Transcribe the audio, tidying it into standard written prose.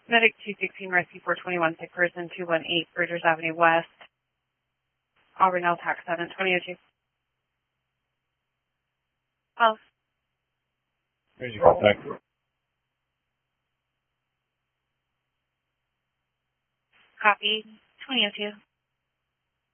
Medic 216, Rescue 421, sick person 218, Bridgers Avenue West, Auburndale, Tax 7, 2002. Well. Here's your contact. Copy, 2002.